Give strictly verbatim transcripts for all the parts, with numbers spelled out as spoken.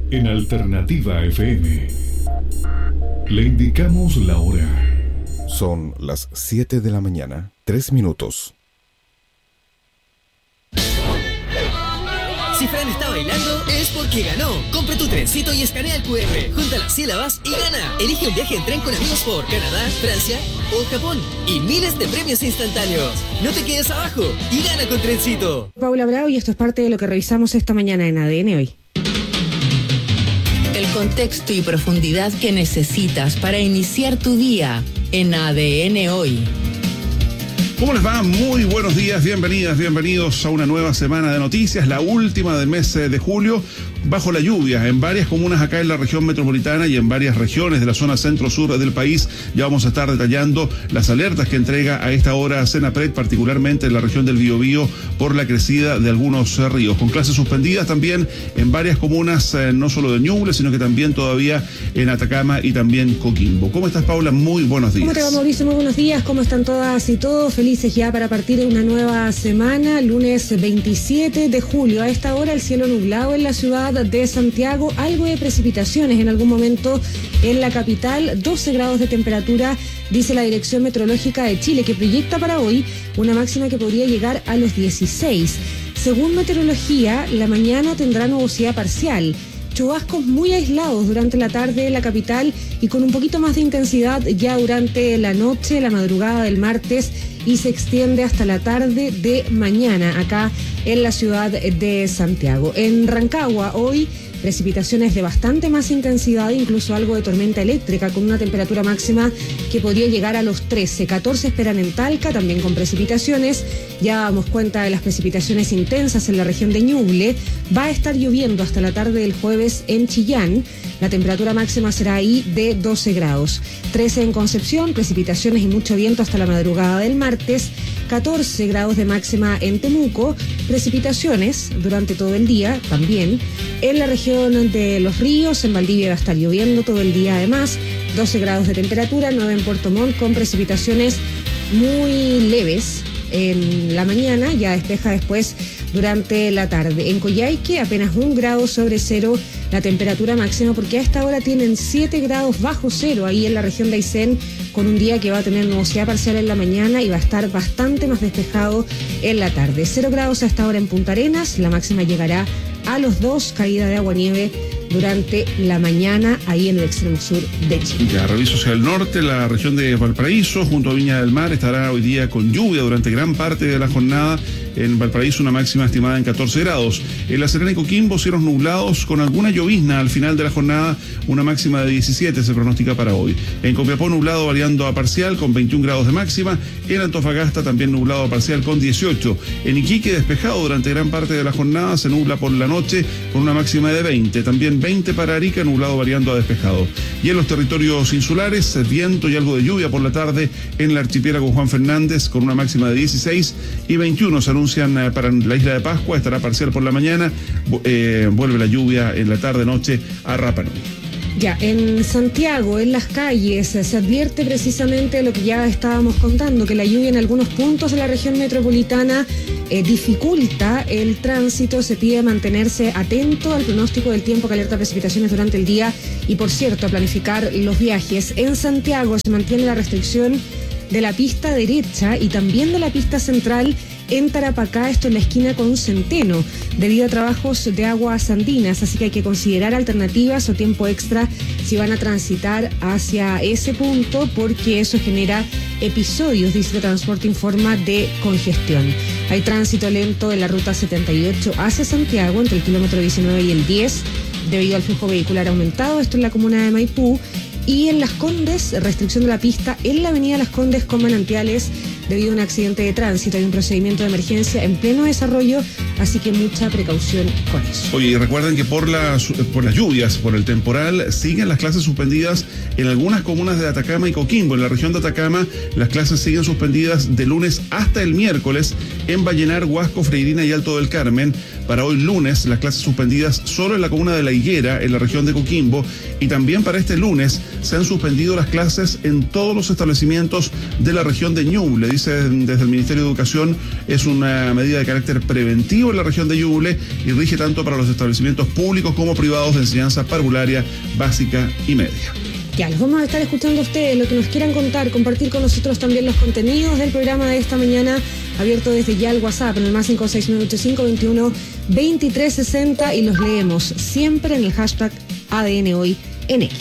En Alternativa F M le indicamos la hora. Son las siete de la mañana, tres minutos. Si Fran está bailando, es porque ganó. Compra tu trencito y escanea el cu erre. Junta las sílabas y gana. Elige un viaje en tren con amigos por Canadá, Francia o Japón. Y miles de premios instantáneos. No te quedes abajo y gana con Trencito. Paula Bravo, y esto es parte de lo que revisamos esta mañana en A D N Hoy. El contexto y profundidad que necesitas para iniciar tu día en A D N Hoy. ¿Cómo les va? Muy buenos días, bienvenidas, bienvenidos a una nueva semana de noticias, la última del mes de julio, bajo la lluvia en varias comunas acá en la región metropolitana y en varias regiones de la zona centro-sur del país. Ya vamos a estar detallando las alertas que entrega a esta hora Senapred, particularmente en la región del Biobío, por la crecida de algunos ríos, con clases suspendidas también en varias comunas, eh, no solo de Ñuble, sino que también todavía en Atacama y también Coquimbo. ¿Cómo estás, Paula? Muy buenos días. ¿Cómo te va, Mauricio? Muy buenos días. ¿Cómo están todas y todos? Felices ya para partir de una nueva semana, lunes veintisiete de julio. A esta hora el cielo nublado en la ciudad de Santiago, algo de precipitaciones en algún momento en la capital, doce grados de temperatura, dice la Dirección Meteorológica de Chile, que proyecta para hoy una máxima que podría llegar a los dieciséis. Según meteorología, la mañana tendrá nubosidad parcial, chubascos muy aislados durante la tarde en la capital y con un poquito más de intensidad ya durante la noche, la madrugada del martes, y se extiende hasta la tarde de mañana acá en la ciudad de Santiago. En Rancagua hoy precipitaciones de bastante más intensidad, incluso algo de tormenta eléctrica con una temperatura máxima que podría llegar a los trece, catorce esperan en Talca, también con precipitaciones. Ya damos cuenta de las precipitaciones intensas en la región de Ñuble. Va a estar lloviendo hasta la tarde del jueves en Chillán. La temperatura máxima será ahí de doce grados. trece en Concepción, precipitaciones y mucho viento hasta la madrugada del martes. catorce grados de máxima en Temuco, precipitaciones durante todo el día también. En la región de Los Ríos, en Valdivia va a estar lloviendo todo el día además. doce grados de temperatura, nueve en Puerto Montt con precipitaciones muy leves en la mañana, ya despeja después durante la tarde. En Coyhaique apenas un grado sobre cero la temperatura máxima, porque a esta hora tienen siete grados bajo cero ahí en la región de Aysén, con un día que va a tener nubosidad parcial en la mañana y va a estar bastante más despejado en la tarde. cero grados a esta hora en Punta Arenas, la máxima llegará a los dos, caída de agua-nieve durante la mañana ahí en el extremo sur de Chile. Ya, reviso hacia el norte, la región de Valparaíso, junto a Viña del Mar, estará hoy día con lluvia durante gran parte de la jornada. En Valparaíso una máxima estimada en catorce grados. En La Serena y Coquimbo cielos nublados con alguna llovizna al final de la jornada, una máxima de diecisiete se pronostica para hoy. En Copiapó nublado variando a parcial con veintiún grados de máxima. En Antofagasta también nublado a parcial con dieciocho. En Iquique despejado durante gran parte de la jornada, se nubla por la noche con una máxima de veinte. También veinte para Arica, nublado variando a despejado. Y en los territorios insulares, viento y algo de lluvia por la tarde en el archipiélago Juan Fernández con una máxima de dieciséis y veintiuno se anuncian para la isla de Pascua, estará parcial por la mañana, eh, vuelve la lluvia en la tarde-noche a Rapa Nui. Ya, en Santiago, en las calles, se advierte precisamente lo que ya estábamos contando, que la lluvia en algunos puntos de la región metropolitana eh, dificulta el tránsito. Se pide mantenerse atento al pronóstico del tiempo que alerta precipitaciones durante el día y, por cierto, a planificar los viajes. En Santiago se mantiene la restricción de la pista derecha y también de la pista central en Tarapacá, esto en la esquina con Centeno, debido a trabajos de aguas andinas, así que hay que considerar alternativas o tiempo extra si van a transitar hacia ese punto, porque eso genera episodios, dice Transporte Informa, de congestión. Hay tránsito lento en la ruta setenta y ocho hacia Santiago, entre el kilómetro diecinueve y el diez, debido al flujo vehicular aumentado, esto en la comuna de Maipú. Y en Las Condes, restricción de la pista en la avenida Las Condes con Manantiales debido a un accidente de tránsito. Hay un procedimiento de emergencia en pleno desarrollo, así que mucha precaución con eso. Oye, y recuerden que por las, por las lluvias, por el temporal, siguen las clases suspendidas en algunas comunas de Atacama y Coquimbo. En la región de Atacama, las clases siguen suspendidas de lunes hasta el miércoles en Vallenar, Huasco, Freirina y Alto del Carmen. Para hoy lunes, las clases suspendidas solo en la comuna de La Higuera, en la región de Coquimbo, y también para este lunes se han suspendido las clases en todos los establecimientos de la región de Ñuble. Dice desde el Ministerio de Educación, es una medida de carácter preventivo en la región de Ñuble y rige tanto para los establecimientos públicos como privados de enseñanza parvularia, básica y media. Ya, los vamos a estar escuchando a ustedes, lo que nos quieran contar, compartir con nosotros también los contenidos del programa de esta mañana, abierto desde ya el WhatsApp en el más cinco seis nueve ocho cinco veintiuno veintitrés sesenta y los leemos siempre en el hashtag A D N Hoy en X.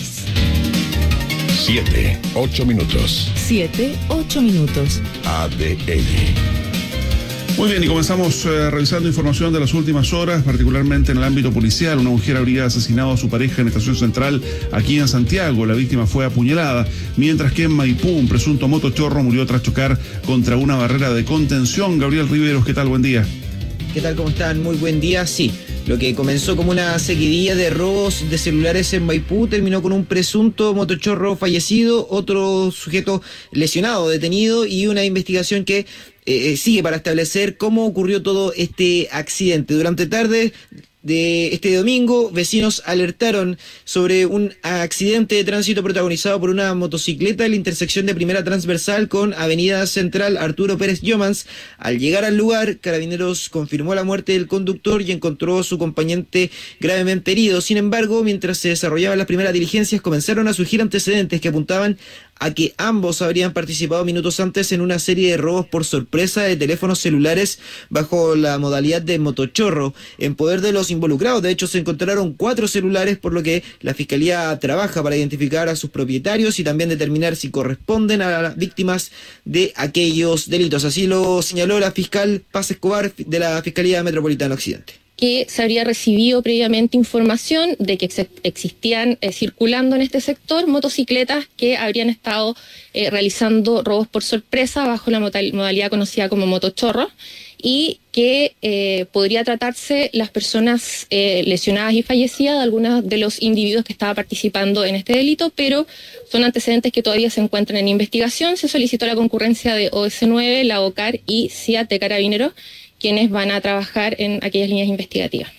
Siete, ocho minutos. Siete, ocho minutos. A D N. Muy bien, y comenzamos eh, revisando información de las últimas horas, particularmente en el ámbito policial. Una mujer habría asesinado a su pareja en Estación Central, aquí en Santiago. La víctima fue apuñalada, mientras que en Maipú un presunto motochorro murió tras chocar contra una barrera de contención. Gabriel Riveros, ¿qué tal? Buen día. ¿Qué tal? ¿Cómo están? Muy buen día. Sí, lo que comenzó como una seguidilla de robos de celulares en Maipú terminó con un presunto motochorro fallecido, otro sujeto lesionado, detenido, y una investigación que eh, sigue para establecer cómo ocurrió todo este accidente. Durante tarde de este domingo, vecinos alertaron sobre un accidente de tránsito protagonizado por una motocicleta en la intersección de Primera Transversal con Avenida Central Arturo Pérez Llomans. Al llegar al lugar, Carabineros confirmó la muerte del conductor y encontró a su acompañante gravemente herido. Sin embargo, mientras se desarrollaban las primeras diligencias, comenzaron a surgir antecedentes que apuntaban a que ambos habrían participado minutos antes en una serie de robos por sorpresa de teléfonos celulares bajo la modalidad de motochorro. En poder de los involucrados, de hecho, se encontraron cuatro celulares, por lo que la Fiscalía trabaja para identificar a sus propietarios y también determinar si corresponden a las víctimas de aquellos delitos. Así lo señaló la fiscal Paz Escobar de la Fiscalía Metropolitana Occidente. Que se habría recibido previamente información de que ex- existían eh, circulando en este sector motocicletas que habrían estado eh, realizando robos por sorpresa bajo la modal- modalidad conocida como motochorro, y que eh, podría tratarse las personas eh, lesionadas y fallecidas de algunos de los individuos que estaban participando en este delito, pero son antecedentes que todavía se encuentran en investigación. Se solicitó la concurrencia de O S nueve, la OCAR y C I A T de Carabineros, quienes van a trabajar en aquellas líneas investigativas.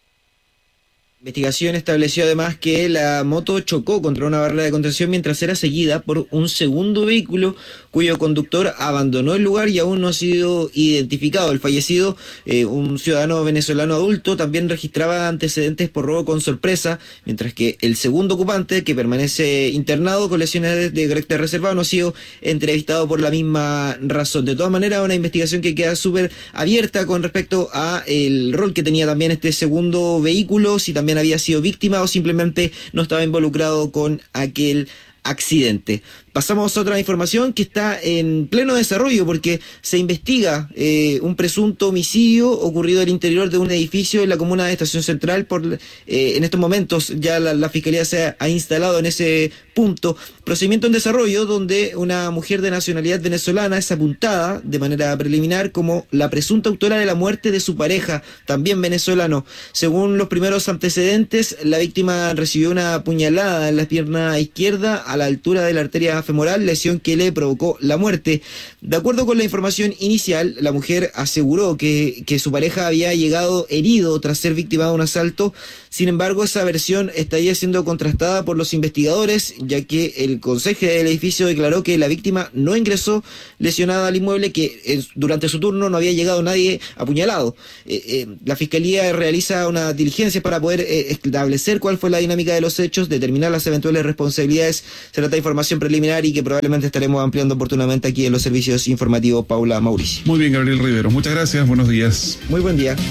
La investigación estableció además que la moto chocó contra una barrera de contención mientras era seguida por un segundo vehículo cuyo conductor abandonó el lugar y aún no ha sido identificado. El fallecido, eh, un ciudadano venezolano adulto, también registraba antecedentes por robo con sorpresa, mientras que el segundo ocupante, que permanece internado con lesiones de carácter reservado, no ha sido entrevistado por la misma razón. De todas maneras, una investigación que queda súper abierta con respecto a el rol que tenía también este segundo vehículo, si también había sido víctima o simplemente no estaba involucrado con aquel accidente. Pasamos a otra información que está en pleno desarrollo porque se investiga eh, un presunto homicidio ocurrido al interior de un edificio en la comuna de Estación Central. Por eh, en estos momentos ya la, la Fiscalía se ha, ha instalado en ese punto. Procedimiento en desarrollo donde una mujer de nacionalidad venezolana es apuntada de manera preliminar como la presunta autora de la muerte de su pareja, también venezolano. Según los primeros antecedentes, la víctima recibió una puñalada en la pierna izquierda a la altura de la arteria femoral, lesión que le provocó la muerte. De acuerdo con la información inicial, la mujer aseguró que, que su pareja había llegado herido tras ser víctima de un asalto. Sin embargo, esa versión estaría siendo contrastada por los investigadores, ya que el conserje del edificio declaró que la víctima no ingresó lesionada al inmueble, que eh, durante su turno no había llegado nadie apuñalado. Eh, eh, la Fiscalía realiza una diligencia para poder eh, establecer cuál fue la dinámica de los hechos, determinar las eventuales responsabilidades. Se trata de información preliminar y que probablemente estaremos ampliando oportunamente aquí en los servicios informativos. Paula Mauricio. Muy bien, Gabriel Rivero. Muchas gracias. Buenos días. Muy buen día.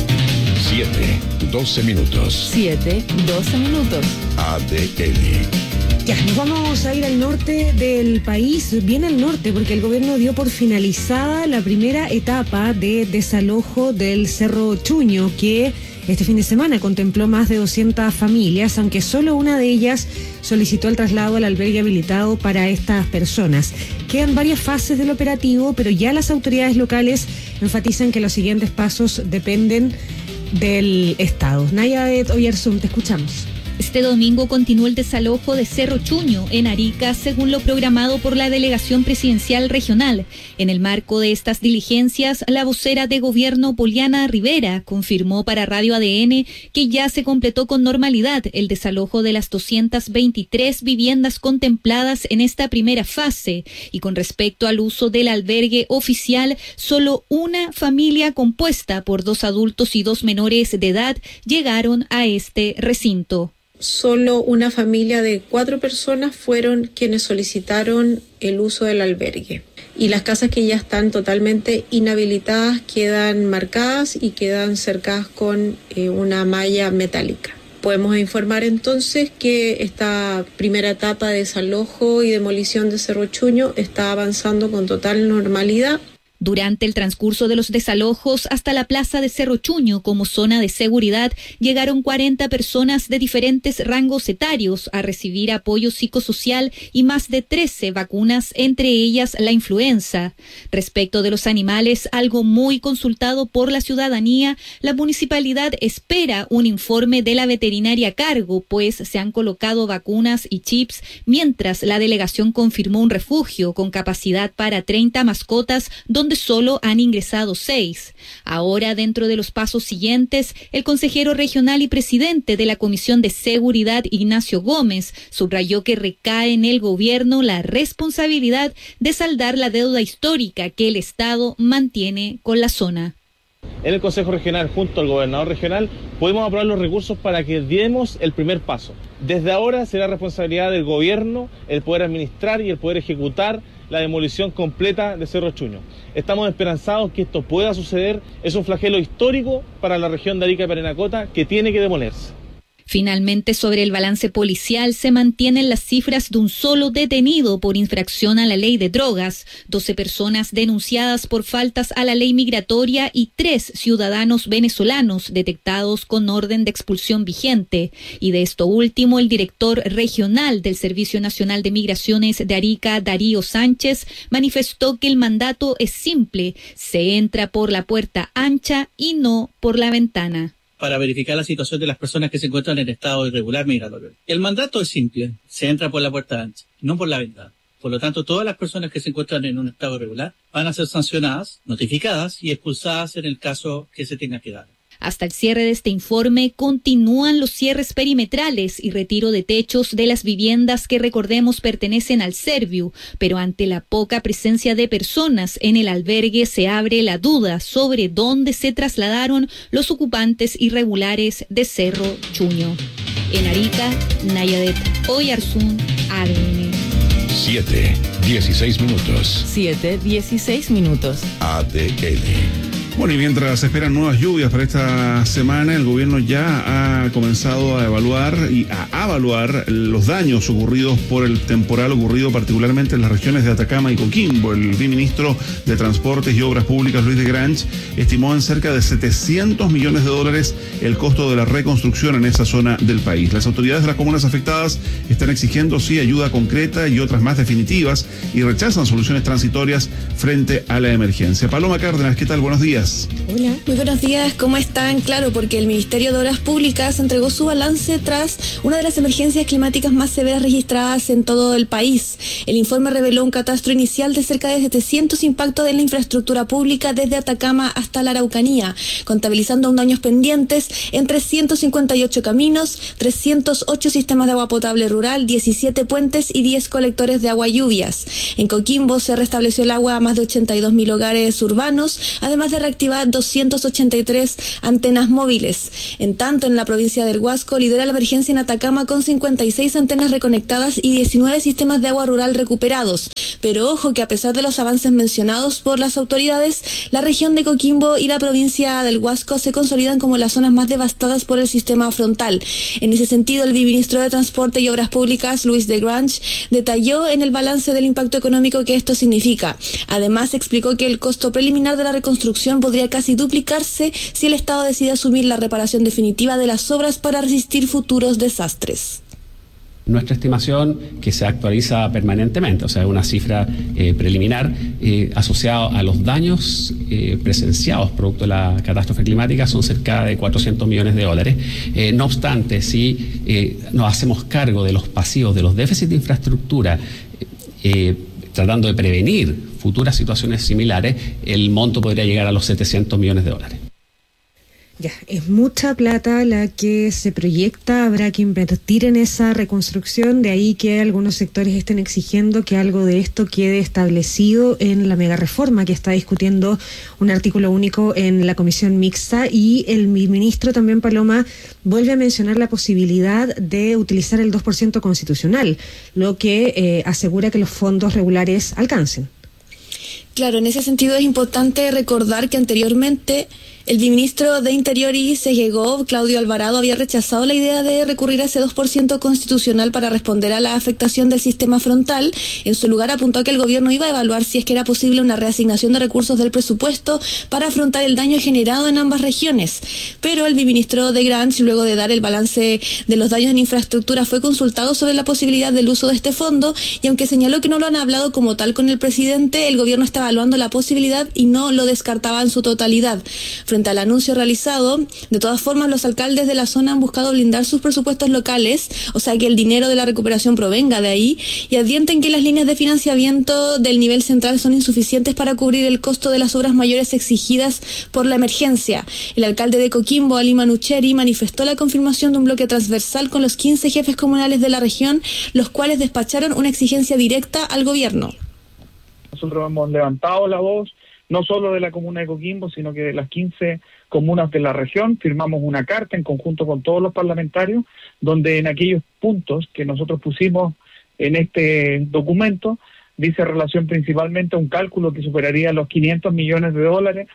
Siete, doce minutos. Siete, doce minutos. A D N. Ya, nos vamos a ir al norte del país, bien al norte, porque el gobierno dio por finalizada la primera etapa de desalojo del Cerro Chuño, que este fin de semana contempló más de doscientas familias, aunque solo una de ellas solicitó el traslado al albergue habilitado para estas personas. Quedan varias fases del operativo, pero ya las autoridades locales enfatizan que los siguientes pasos dependen del Estado. Naya de Oyarzún, te escuchamos. Este domingo continuó el desalojo de Cerro Chuño en Arica, según lo programado por la Delegación Presidencial Regional. En el marco de estas diligencias, la vocera de gobierno Poliana Rivera confirmó para Radio A D N que ya se completó con normalidad el desalojo de las doscientas veintitrés viviendas contempladas en esta primera fase. Y con respecto al uso del albergue oficial, solo una familia compuesta por dos adultos y dos menores de edad llegaron a este recinto. Solo una familia de cuatro personas fueron quienes solicitaron el uso del albergue. Y las casas que ya están totalmente inhabilitadas quedan marcadas y quedan cercadas con eh, una malla metálica. Podemos informar entonces que esta primera etapa de desalojo y demolición de Cerro Chuño está avanzando con total normalidad. Durante el transcurso de los desalojos hasta la plaza de Cerro Chuño como zona de seguridad, llegaron cuarenta personas de diferentes rangos etarios a recibir apoyo psicosocial y más de trece vacunas, entre ellas la influenza. Respecto de los animales, algo muy consultado por la ciudadanía, la municipalidad espera un informe de la veterinaria a cargo, pues se han colocado vacunas y chips, mientras la delegación confirmó un refugio con capacidad para treinta mascotas, donde solo han ingresado seis. Ahora, dentro de los pasos siguientes, el consejero regional y presidente de la Comisión de Seguridad, Ignacio Gómez, subrayó que recae en el gobierno la responsabilidad de saldar la deuda histórica que el Estado mantiene con la zona. En el Consejo Regional, junto al gobernador regional, podemos aprobar los recursos para que demos el primer paso. Desde ahora será responsabilidad del gobierno el poder administrar y el poder ejecutar la demolición completa de Cerro Chuño. Estamos esperanzados que esto pueda suceder. Es un flagelo histórico para la región de Arica y Parinacota que tiene que demolerse. Finalmente, sobre el balance policial, se mantienen las cifras de un solo detenido por infracción a la ley de drogas, doce personas denunciadas por faltas a la ley migratoria y tres ciudadanos venezolanos detectados con orden de expulsión vigente. Y de esto último, el director regional del Servicio Nacional de Migraciones de Arica, Darío Sánchez, manifestó que el mandato es simple: se entra por la puerta ancha y no por la ventana. Para verificar la situación de las personas que se encuentran en estado irregular migratorio. El mandato es simple: se entra por la puerta ancha, no por la ventana. Por lo tanto, todas las personas que se encuentran en un estado irregular van a ser sancionadas, notificadas y expulsadas en el caso que se tenga que dar. Hasta el cierre de este informe continúan los cierres perimetrales y retiro de techos de las viviendas que, recordemos, pertenecen al Serviu, pero ante la poca presencia de personas en el albergue se abre la duda sobre dónde se trasladaron los ocupantes irregulares de Cerro Chuño. En Arica, Nayadet Oyarzún, A D N. siete, dieciséis minutos. siete, dieciséis minutos. A D N. Bueno, y mientras se esperan nuevas lluvias para esta semana, el gobierno ya ha comenzado a evaluar y a evaluar los daños ocurridos por el temporal ocurrido particularmente en las regiones de Atacama y Coquimbo. El viceministro de Transportes y Obras Públicas, Luis de Grange, estimó en cerca de setecientos millones de dólares el costo de la reconstrucción en esa zona del país. Las autoridades de las comunas afectadas están exigiendo, sí, ayuda concreta y otras más definitivas, y rechazan soluciones transitorias frente a la emergencia. Paloma Cárdenas, ¿qué tal? Buenos días. Hola, muy buenos días, ¿cómo están? Claro, porque el Ministerio de Obras Públicas entregó su balance tras una de las emergencias climáticas más severas registradas en todo el país. El informe reveló un catastro inicial de cerca de setecientos impactos en la infraestructura pública desde Atacama hasta la Araucanía, contabilizando aún daños pendientes en trescientos cincuenta y ocho caminos, trescientos ocho sistemas de agua potable rural, diecisiete puentes y diez colectores de agua lluvias. En Coquimbo se restableció el agua a más de ochenta y dos mil hogares urbanos, además de reactivar doscientas ochenta y tres antenas móviles. En tanto, en la provincia del Huasco lidera la emergencia en Atacama con cincuenta y seis antenas reconectadas y diecinueve sistemas de agua rural recuperados. Pero ojo que a pesar de los avances mencionados por las autoridades, la región de Coquimbo y la provincia del Huasco se consolidan como las zonas más devastadas por el sistema frontal. En ese sentido, el viceministro de Transporte y Obras Públicas, Luis de Grange, detalló en el balance del impacto económico que esto significa. Además, explicó que el costo preliminar de la reconstrucción podría casi duplicarse si el Estado decide asumir la reparación definitiva de las obras para resistir futuros desastres. Nuestra estimación, que se actualiza permanentemente, o sea, una cifra eh, preliminar eh, asociada a los daños eh, presenciados producto de la catástrofe climática, son cerca de cuatrocientos millones de dólares. Eh, no obstante, si eh, nos hacemos cargo de los pasivos, de los déficits de infraestructura, eh, tratando de prevenir futuras situaciones similares, el monto podría llegar a los setecientos millones de dólares. Ya, es mucha plata la que se proyecta, habrá que invertir en esa reconstrucción, de ahí que algunos sectores estén exigiendo que algo de esto quede establecido en la mega reforma que está discutiendo un artículo único en la comisión mixta, y el ministro también, Paloma, vuelve a mencionar la posibilidad de utilizar el dos por ciento constitucional, lo que eh, asegura que los fondos regulares alcancen. Claro, en ese sentido es importante recordar que anteriormente el ministro de Interior y Segegov, Claudio Alvarado, había rechazado la idea de recurrir a ese dos por ciento constitucional para responder a la afectación del sistema frontal. En su lugar apuntó que el gobierno iba a evaluar si es que era posible una reasignación de recursos del presupuesto para afrontar el daño generado en ambas regiones. Pero el ministro de Granch, luego de dar el balance de los daños en infraestructura, fue consultado sobre la posibilidad del uso de este fondo, y aunque señaló que no lo han hablado como tal con el presidente, el gobierno está evaluando la posibilidad y no lo descartaba en su totalidad. Frente al anuncio realizado, de todas formas, los alcaldes de la zona han buscado blindar sus presupuestos locales, o sea, que el dinero de la recuperación provenga de ahí, y advierten que las líneas de financiamiento del nivel central son insuficientes para cubrir el costo de las obras mayores exigidas por la emergencia. El alcalde de Coquimbo, Ali Manucheri, manifestó la confirmación de un bloque transversal con los quince jefes comunales de la región, los cuales despacharon una exigencia directa al gobierno. Nosotros hemos levantado la voz, no solo de la comuna de Coquimbo, sino que de las quince comunas de la región. Firmamos una carta en conjunto con todos los parlamentarios, donde en aquellos puntos que nosotros pusimos en este documento, dice relación principalmente a un cálculo que superaría los quinientos millones de dólares.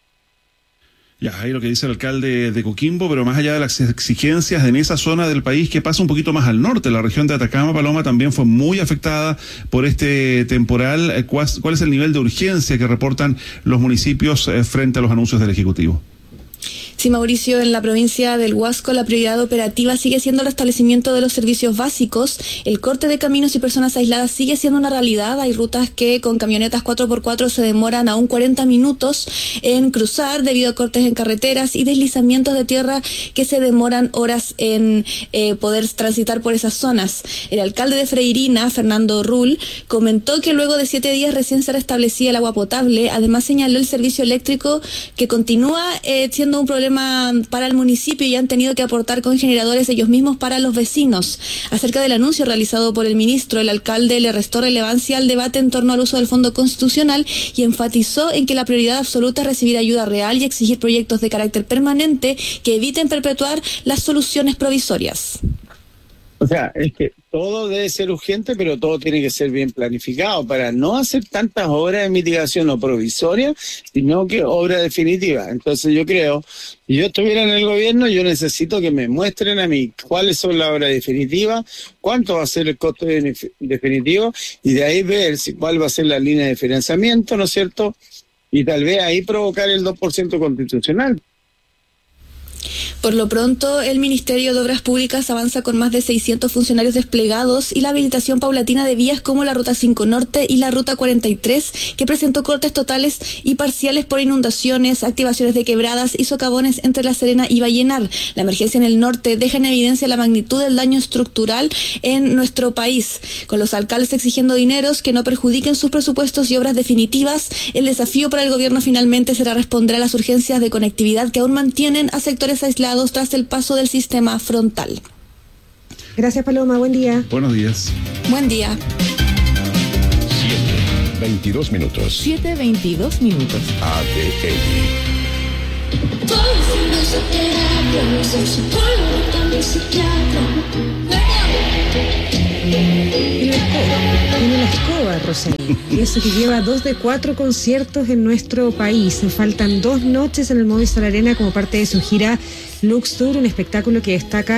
Ya, ahí lo que dice el alcalde de Coquimbo, pero más allá de las exigencias en esa zona del país que pasa un poquito más al norte, la región de Atacama, Paloma, también fue muy afectada por este temporal. ¿Cuál, cuál es el nivel de urgencia que reportan los municipios eh, frente a los anuncios del Ejecutivo? Sí, Mauricio, en la provincia del Huasco la prioridad operativa sigue siendo el restablecimiento de los servicios básicos. El corte de caminos y personas aisladas sigue siendo una realidad. Hay rutas que con camionetas cuatro por cuatro se demoran aún cuarenta minutos en cruzar debido a cortes en carreteras y deslizamientos de tierra que se demoran horas en eh, poder transitar por esas zonas. El alcalde de Freirina, Fernando Rull, comentó que luego de siete días recién se restablecía el agua potable. Además señaló el servicio eléctrico que continúa eh, siendo un problema para el municipio y han tenido que aportar con generadores ellos mismos para los vecinos. Acerca del anuncio realizado por el ministro, el alcalde le restó relevancia al debate en torno al uso del fondo constitucional y enfatizó en que la prioridad absoluta es recibir ayuda real y exigir proyectos de carácter permanente que eviten perpetuar las soluciones provisorias. O sea, es que todo debe ser urgente, pero todo tiene que ser bien planificado para no hacer tantas obras de mitigación o provisorias, sino que obras definitivas. Entonces yo creo, si yo estuviera en el gobierno, yo necesito que me muestren a mí cuáles son las obras definitivas, cuánto va a ser el costo de definitivo, y de ahí ver si cuál va a ser la línea de financiamiento, ¿no es cierto? Y tal vez ahí provocar el dos por ciento constitucional. Por lo pronto, el Ministerio de Obras Públicas avanza con más de seiscientos funcionarios desplegados y la habilitación paulatina de vías como la Ruta cinco Norte y la Ruta cuarenta y tres, que presentó cortes totales y parciales por inundaciones, activaciones de quebradas y socavones entre La Serena y Vallenar. La emergencia en el norte deja en evidencia la magnitud del daño estructural en nuestro país. Con los alcaldes exigiendo dineros que no perjudiquen sus presupuestos y obras definitivas, el desafío para el gobierno finalmente será responder a las urgencias de conectividad que aún mantienen a sectores aislados tras el paso del sistema frontal. Gracias, Paloma. Buen día. Buenos días. Buen día. siete veintidós minutos. siete veintidós minutos. A D N. En la escoba, en la escoba, Rosario. Y eso que lleva dos de cuatro conciertos en nuestro país. Faltan dos noches en el Movistar Arena como parte de su gira Lux Tour, un espectáculo que destaca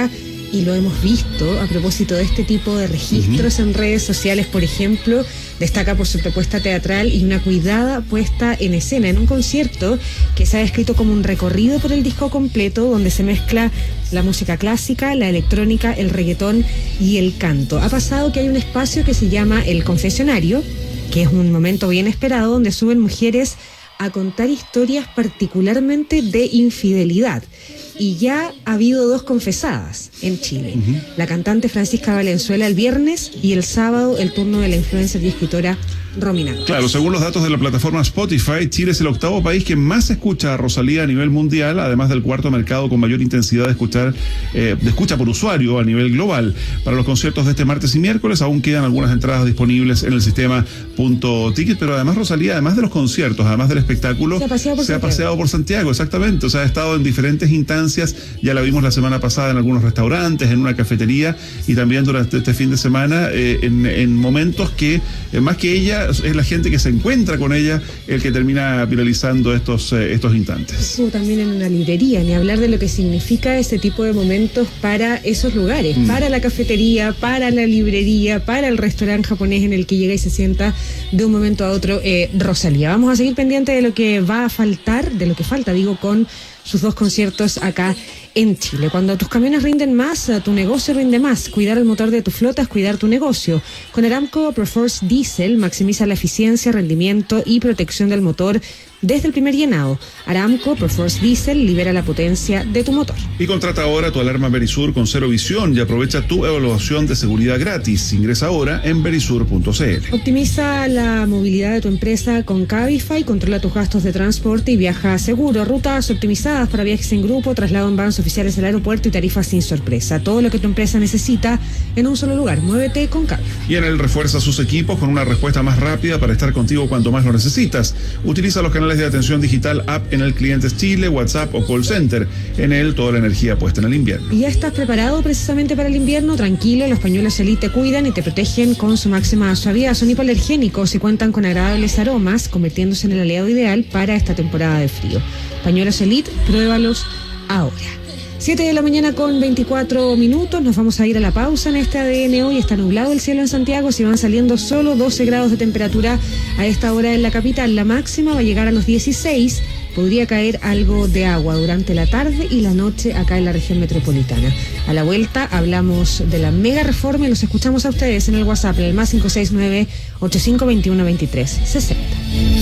y lo hemos visto a propósito de este tipo de registros uh-huh. en redes sociales, por ejemplo, destaca por su propuesta teatral y una cuidada puesta en escena en un concierto que se ha descrito como un recorrido por el disco completo, donde se mezcla la música clásica, la electrónica, el reggaetón y el canto. Ha pasado que hay un espacio que se llama El Confesionario, que es un momento bien esperado, donde suben mujeres a contar historias particularmente de infidelidad. Y ya ha habido dos confesadas en Chile. Uh-huh. La cantante Francisca Valenzuela el viernes y el sábado el turno de la influencer y escritora Romina. Claro, según los datos de la plataforma Spotify, Chile es el octavo país que más escucha a Rosalía a nivel mundial, además del cuarto mercado con mayor intensidad de escuchar eh, de escucha por usuario a nivel global. Para los conciertos de este martes y miércoles aún quedan algunas entradas disponibles en el sistema Punto Ticket, pero además Rosalía, además de los conciertos, además del espectáculo, se ha paseado por, se Santiago. Ha paseado por Santiago, exactamente. O sea, ha estado en diferentes instancias, ya la vimos la semana pasada en algunos restaurantes, en una cafetería y también durante este fin de semana eh, en, en momentos que, eh, más que ella, es la gente que se encuentra con ella el que termina viralizando estos, eh, estos instantes. Estuvo también en una librería, ni hablar de lo que significa ese tipo de momentos para esos lugares, mm. para la cafetería, para la librería, para el restaurante japonés en el que llega y se sienta de un momento a otro eh, Rosalía. Vamos a seguir pendiente de lo que va a faltar, de lo que falta, digo, con sus dos conciertos acá en Chile. Cuando tus camiones rinden más, tu negocio rinde más. Cuidar el motor de tu flota es cuidar tu negocio. Con Aramco Perforce Diesel maximiza la eficiencia, rendimiento y protección del motor desde el primer llenado. Aramco Perforce Diesel libera la potencia de tu motor. Y contrata ahora tu alarma Verisur con cero visión y aprovecha tu evaluación de seguridad gratis. Ingresa ahora en verisur punto c l. Optimiza la movilidad de tu empresa con Cabify, controla tus gastos de transporte y viaja seguro. Rutas optimizadas para viajes en grupo, traslado en vans oficiales al aeropuerto y tarifas sin sorpresa. Todo lo que tu empresa necesita en un solo lugar. Muévete con Cabify. Y en él refuerza sus equipos con una respuesta más rápida para estar contigo cuando más lo necesitas. Utiliza los canales de atención digital app en el Clientes Chile, WhatsApp o Call Center. En él toda la energía puesta en el invierno. ¿Y ya estás preparado precisamente para el invierno? Tranquilo, los pañuelos Elite te cuidan y te protegen con su máxima suavidad. Son hipoalergénicos y cuentan con agradables aromas, convirtiéndose en el aliado ideal para esta temporada de frío. Pañuelos Elite, pruébalos ahora. siete de la mañana con veinticuatro minutos, nos vamos a ir a la pausa en este A D N. Hoy está nublado el cielo en Santiago, se van saliendo solo doce grados de temperatura a esta hora en la capital. La máxima va a llegar a los dieciséis, podría caer algo de agua durante la tarde y la noche acá en la región metropolitana. A la vuelta hablamos de la mega reforma y los escuchamos a ustedes en el WhatsApp, en el más cinco seis nueve, ocho cinco dos uno, dos tres seis cero.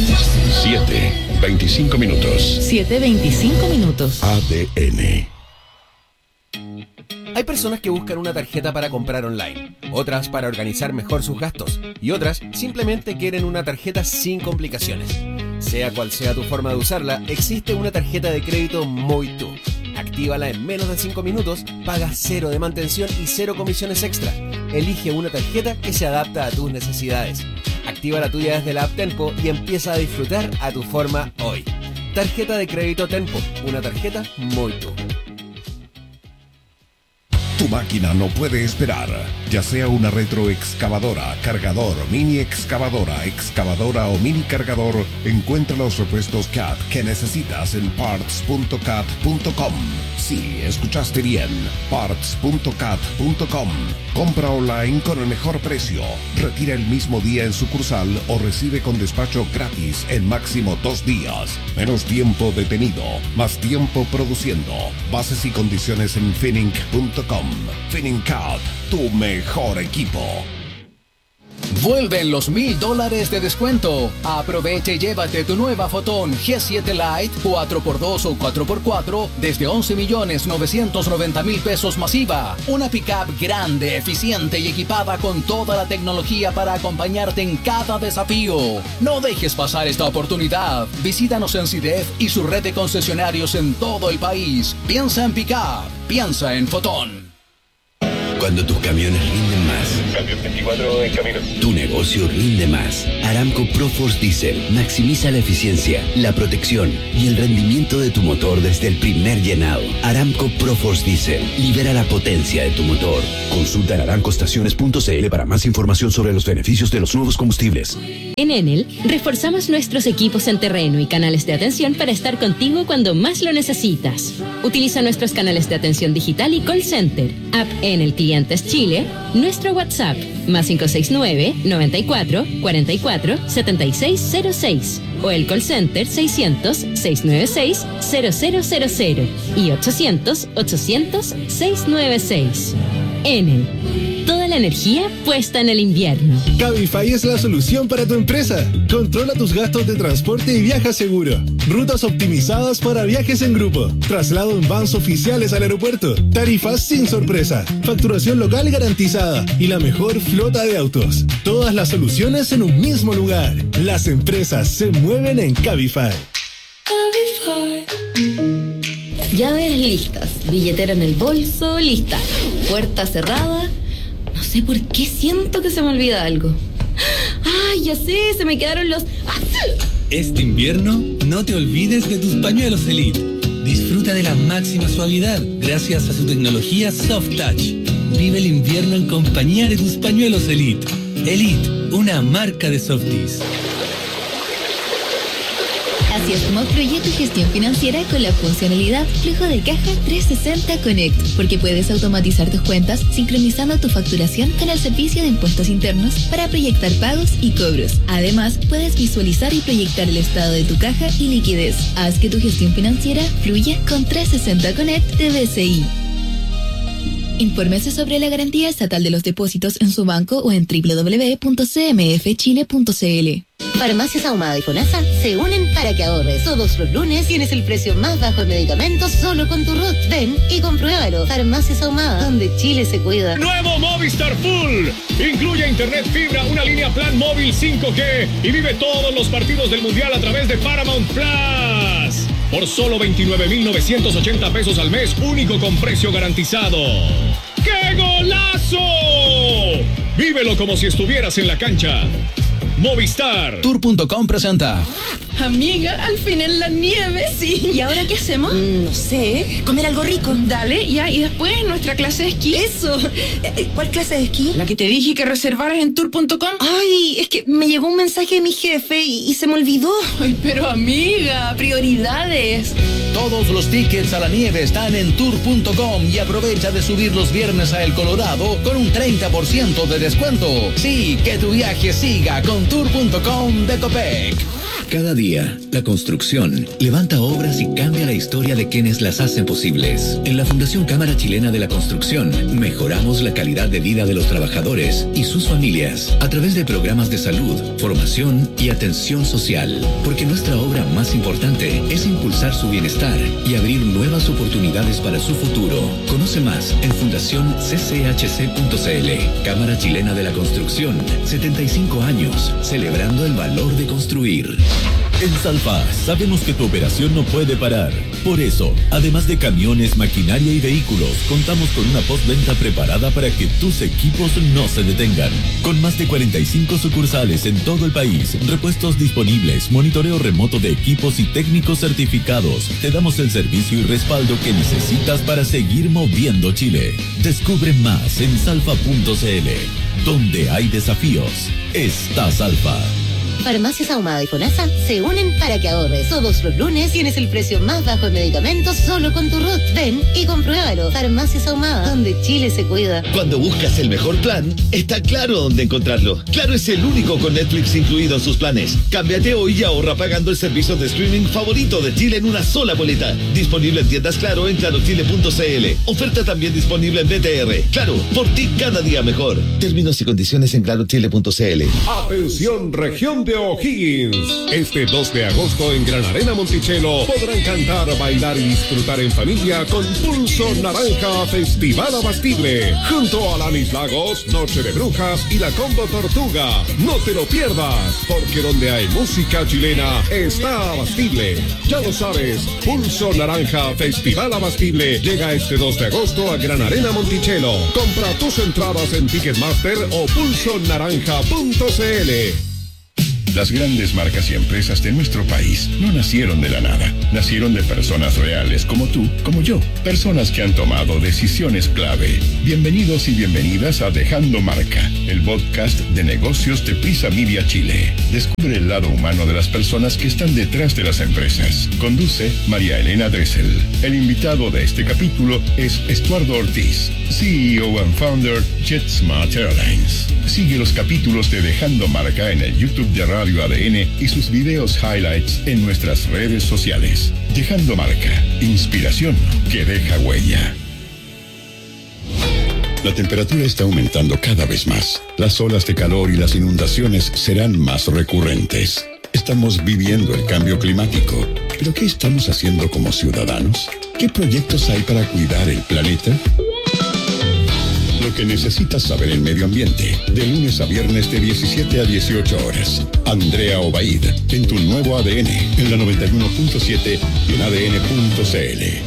siete, veinticinco minutos. siete veinticinco minutos. A D N. Hay personas que buscan una tarjeta para comprar online, otras para organizar mejor sus gastos y otras simplemente quieren una tarjeta sin complicaciones. Sea cual sea tu forma de usarla, existe una tarjeta de crédito Moitu. Actívala en menos de cinco minutos, paga cero de mantención y cero comisiones extra. Elige una tarjeta que se adapta a tus necesidades. Activa la tuya desde la app Tenpo y empieza a disfrutar a tu forma hoy. Tarjeta de crédito Tenpo, una tarjeta Moitu. Tu máquina no puede esperar, ya sea una retroexcavadora, cargador, mini excavadora, excavadora o mini cargador, encuentra los repuestos C A T que necesitas en parts punto cat punto com. Sí, escuchaste bien, parts punto cat punto com. Compra online con el mejor precio, retira el mismo día en sucursal o recibe con despacho gratis en máximo dos días. Menos tiempo detenido, más tiempo produciendo. Bases y condiciones en finning punto com. Finningcat, tu mejor equipo. Vuelven los mil dólares de descuento. Aprovecha y llévate tu nueva Fotón G siete Lite cuatro por dos o cuatro por cuatro desde once millones novecientos noventa mil pesos masiva. Una pickup grande, eficiente y equipada con toda la tecnología para acompañarte en cada desafío. No dejes pasar esta oportunidad. Visítanos en C I D E F y su red de concesionarios en todo el país. Piensa en pickup, piensa en Fotón. Cuando tus camiones rinden más, Cambio veinticuatro en camino. Tu negocio rinde más. Aramco Proforce Diesel maximiza la eficiencia, la protección y el rendimiento de tu motor desde el primer llenado. Aramco Proforce Diesel libera la potencia de tu motor. Consulta en aramcoestaciones punto c l para más información sobre los beneficios de los nuevos combustibles. En Enel, reforzamos nuestros equipos en terreno y canales de atención para estar contigo cuando más lo necesitas. Utiliza nuestros canales de atención digital y call center, app Enel Clientes Chile, nuestro WhatsApp, más cinco seis nueve, noventa y cuatro, cuarenta y cuatro, setenta y seis cero seis, o el call center seiscientos, seiscientos noventa y seis, cero cero cero cero y ochocientos, ochocientos, seiscientos noventa y seis. Enel. Toda la energía puesta en el invierno. Cabify es la solución para tu empresa. Controla tus gastos de transporte y viaja seguro. Rutas optimizadas para viajes en grupo. Traslado en vans oficiales al aeropuerto. Tarifas sin sorpresa. Facturación local garantizada. Y la mejor flota de autos. Todas las soluciones en un mismo lugar. Las empresas se mueven en Cabify. Llaves listas. Billetera en el bolso, lista. Puerta cerrada. No sé por qué siento que se me olvida algo. ¡Ay, ya sé! Se me quedaron los... Este invierno, no te olvides de tus pañuelos Elite. Disfruta de la máxima suavidad gracias a su tecnología Soft Touch. Vive el invierno en compañía de tus pañuelos Elite. Elite, una marca de Softies. Así es como fluye tu gestión financiera con la funcionalidad Flujo de Caja trescientos sesenta Connect, porque puedes automatizar tus cuentas sincronizando tu facturación con el servicio de impuestos internos para proyectar pagos y cobros. Además, puedes visualizar y proyectar el estado de tu caja y liquidez. Haz que tu gestión financiera fluya con trescientos sesenta Connect de B C I. Infórmese sobre la garantía estatal de los depósitos en su banco o en doble u doble u doble u punto c m f chile punto c l. Farmacias Ahumada y FONASA se unen para que ahorres. Todos los lunes tienes el precio más bajo en medicamentos solo con tu R U T. Ven y compruébalo. Farmacias Ahumada, donde Chile se cuida. Nuevo Movistar Full. Incluye internet fibra, una línea plan móvil cinco G y vive todos los partidos del Mundial a través de Paramount Plus. Por solo veintinueve mil novecientos ochenta pesos al mes, único con precio garantizado. ¡Qué golazo! Vívelo como si estuvieras en la cancha. Movistar. Tour punto com presenta. Amiga, al fin en la nieve, sí. ¿Y ahora qué hacemos? Mm, no sé. Comer algo rico. Dale, ya, y después nuestra clase de esquí. Eso. ¿Cuál clase de esquí? La que te dije que reservaras en tour punto com. Ay, es que me llegó un mensaje de mi jefe y, y se me olvidó. Ay, pero amiga, prioridades. Todos los tickets a la nieve están en tour punto com y aprovecha de subir los viernes a El Colorado con un treinta por ciento de descuento. Sí, que tu viaje siga con tour punto com de Copec. Cada día, la construcción levanta obras y cambia la historia de quienes las hacen posibles. En la Fundación Cámara Chilena de la Construcción, mejoramos la calidad de vida de los trabajadores y sus familias a través de programas de salud, formación y atención social. Porque nuestra obra más importante es impulsar su bienestar y abrir nuevas oportunidades para su futuro. Conoce más en fundación c c h c punto c l. Cámara Chilena de la Construcción, setenta y cinco años, celebrando el valor de construir. En Salfa sabemos que tu operación no puede parar. Por eso, además de camiones, maquinaria y vehículos, contamos con una postventa preparada para que tus equipos no se detengan. Con más de cuarenta y cinco sucursales en todo el país, repuestos disponibles, monitoreo remoto de equipos y técnicos certificados, te damos el servicio y respaldo que necesitas para seguir moviendo Chile. Descubre más en salfa punto c l. Donde hay desafíos, está Salfa. Farmacias Ahumada y FONASA se unen para que ahorres. Todos los lunes tienes el precio más bajo en medicamentos solo con tu R U T. Ven y compruébalo. Farmacias Ahumada, donde Chile se cuida. Cuando buscas el mejor plan, está claro dónde encontrarlo. Claro es el único con Netflix incluido en sus planes. Cámbiate hoy y ahorra pagando el servicio de streaming favorito de Chile en una sola boleta. Disponible en tiendas Claro en claro chile punto c l. Oferta también disponible en B T R. Claro, por ti cada día mejor. Términos y condiciones en claro chile punto c l. Atención, región de de O'Higgins. Este dos de agosto en Gran Arena Monticello podrán cantar, bailar y disfrutar en familia con Pulso Naranja Festival Abastible. Junto a Lanis Lagos, Noche de Brujas y la Combo Tortuga. No te lo pierdas, porque donde hay música chilena está Abastible. Ya lo sabes, Pulso Naranja Festival Abastible llega este dos de agosto a Gran Arena Monticello. Compra tus entradas en Ticketmaster o pulso naranja punto c l. Las grandes marcas y empresas de nuestro país no nacieron de la nada. Nacieron de personas reales como tú, como yo. Personas que han tomado decisiones clave. Bienvenidos y bienvenidas a Dejando Marca, el podcast de negocios de Prisa Media Chile. Descubre el lado humano de las personas que están detrás de las empresas. Conduce María Elena Dressel. El invitado de este capítulo es Estuardo Ortiz, C E O and Founder JetSmart Airlines. Sigue los capítulos de Dejando Marca en el YouTube de Radio A D N y sus videos highlights en nuestras redes sociales. Dejando Marca, inspiración que deja huella. La temperatura está aumentando cada vez más. Las olas de calor y las inundaciones serán más recurrentes. Estamos viviendo el cambio climático. ¿Pero qué estamos haciendo como ciudadanos? ¿Qué proyectos hay para cuidar el planeta? Lo que necesitas saber en medio ambiente, de lunes a viernes de diecisiete a dieciocho horas. Andrea Obaid, en tu nuevo A D N, en la noventa y uno punto siete y en A D N punto c l.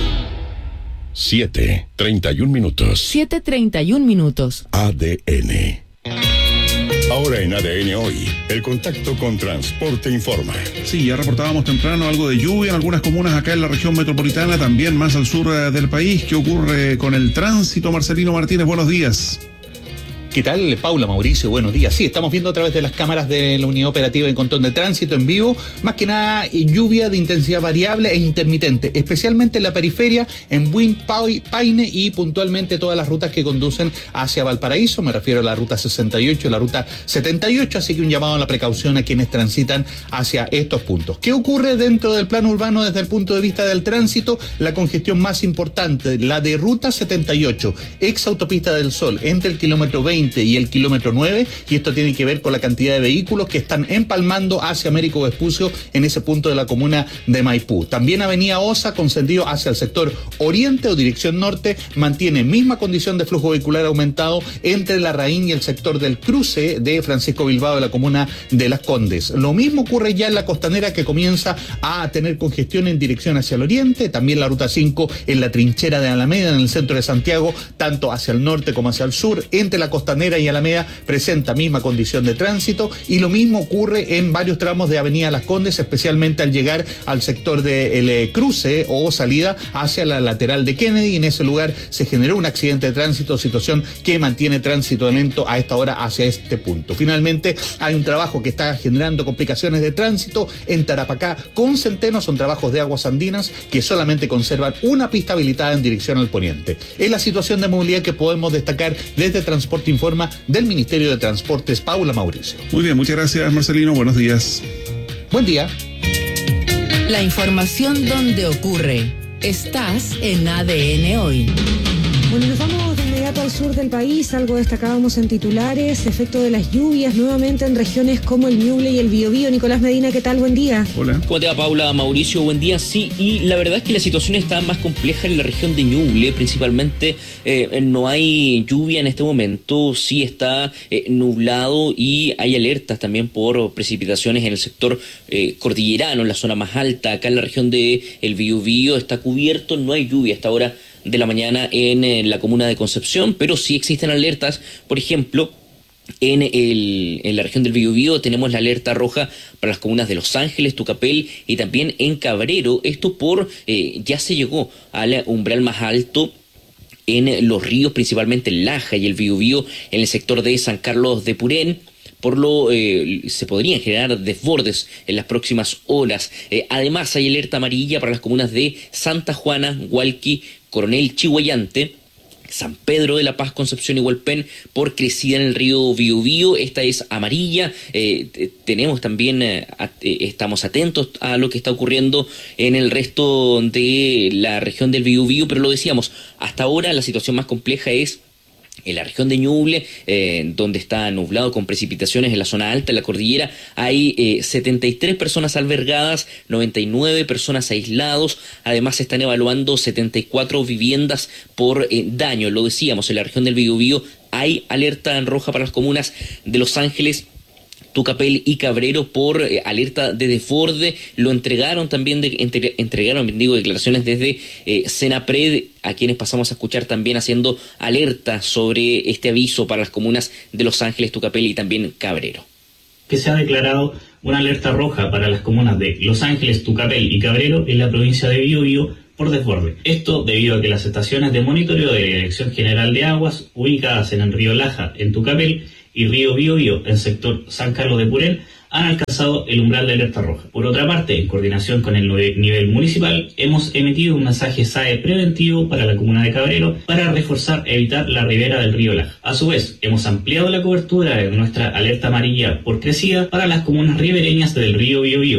siete, treinta y un minutos. siete treinta y un minutos. A D N. Ahora en A D N Hoy, el contacto con Transporte Informa. Sí, ya reportábamos temprano algo de lluvia en algunas comunas acá en la región metropolitana, también más al sur eh, del país. ¿Qué ocurre con el tránsito? Marcelino Martínez, buenos días. ¿Qué tal, Paula, Mauricio? Buenos días. Sí, estamos viendo a través de las cámaras de la Unidad Operativa de Control de Tránsito en vivo, más que nada lluvia de intensidad variable e intermitente, especialmente en la periferia, en Buin, Paine y puntualmente todas las rutas que conducen hacia Valparaíso. Me refiero a la ruta sesenta y ocho y la ruta setenta y ocho, así que un llamado a la precaución a quienes transitan hacia estos puntos. ¿Qué ocurre dentro del plano urbano desde el punto de vista del tránsito? La congestión más importante, la de ruta setenta y ocho, ex Autopista del Sol, entre el kilómetro veinte y el kilómetro nueve, y esto tiene que ver con la cantidad de vehículos que están empalmando hacia Américo Vespucio en ese punto de la comuna de Maipú. También Avenida Osa, con sentido hacia el sector oriente o dirección norte, mantiene misma condición de flujo vehicular aumentado entre la Raín y el sector del cruce de Francisco Bilbao de la comuna de Las Condes. Lo mismo ocurre ya en la costanera, que comienza a tener congestión en dirección hacia el oriente, también la ruta cinco en la trinchera de Alameda en el centro de Santiago, tanto hacia el norte como hacia el sur, entre la costanera y Alameda presenta misma condición de tránsito, y lo mismo ocurre en varios tramos de Avenida Las Condes, especialmente al llegar al sector del eh, cruce o salida hacia la lateral de Kennedy. En ese lugar se generó un accidente de tránsito, situación que mantiene tránsito lento a esta hora hacia este punto. Finalmente, hay un trabajo que está generando complicaciones de tránsito en Tarapacá con Centeno. Son trabajos de aguas andinas que solamente conservan una pista habilitada en dirección al poniente. Es la situación de movilidad que podemos destacar desde Transporte Informa del Ministerio de Transportes. Paula, Mauricio. Muy bien, muchas gracias, Marcelino. Buenos días. Buen día. La información donde ocurre. Estás en A D N Hoy. Bueno, nos vamos de inmediato al sur del país. Algo destacábamos en titulares: efecto de las lluvias nuevamente en regiones como el Ñuble y el Biobío. Nicolás Medina, ¿qué tal? Buen día. Hola. ¿Cómo te va, Paula? Mauricio, buen día. Sí, y la verdad es que la situación está más compleja en la región de Ñuble, principalmente. Eh, no hay lluvia en este momento, sí está eh, nublado, y hay alertas también por precipitaciones en el sector eh, cordillerano, en la zona más alta. Acá en la región de el Biobío está cubierto, no hay lluvia hasta ahora de la mañana en, en la comuna de Concepción, pero sí existen alertas. Por ejemplo, en, el, en la región del Biobío tenemos la alerta roja para las comunas de Los Ángeles, Tucapel y también en Cabrero. Esto por, eh, ya se llegó al umbral más alto en los ríos, principalmente el Laja y el Biobío, en el sector de San Carlos de Purén. Por lo eh, se podrían generar desbordes en las próximas horas. Eh, además, hay alerta amarilla para las comunas de Santa Juana, Hualqui, Coronel Chihuayante, San Pedro de la Paz, Concepción y Hualpén por crecida en el río Biobío. Esta es amarilla. Eh, tenemos también, eh, at, eh, estamos atentos a lo que está ocurriendo en el resto de la región del Biobío, pero lo decíamos, hasta ahora la situación más compleja es En la región de Ñuble, eh, donde está nublado con precipitaciones en la zona alta, en la cordillera, hay eh, setenta y tres personas albergadas, noventa y nueve personas aislados. Además, se están evaluando setenta y cuatro viviendas por eh, daño. Lo decíamos, en la región del Biobío hay alerta en roja para las comunas de Los Ángeles, Tucapel y Cabrero por eh, alerta de desborde. Lo entregaron también, de, entre, entregaron, digo, declaraciones desde eh, Senapred, a quienes pasamos a escuchar también haciendo alerta sobre este aviso para las comunas de Los Ángeles, Tucapel y también Cabrero. Que se ha declarado una alerta roja para las comunas de Los Ángeles, Tucapel y Cabrero en la provincia de Biobío por desborde. Esto debido a que las estaciones de monitoreo de la Dirección General de Aguas, ubicadas en el río Laja, en Tucapel, y río Biobío, en sector San Carlos de Purén, han alcanzado el umbral de alerta roja. Por otra parte, en coordinación con el nivel municipal, hemos emitido un mensaje S A E preventivo para la comuna de Cabrero para reforzar e evitar la ribera del río Laja. A su vez, hemos ampliado la cobertura de nuestra alerta amarilla por crecida para las comunas ribereñas del río Biobío.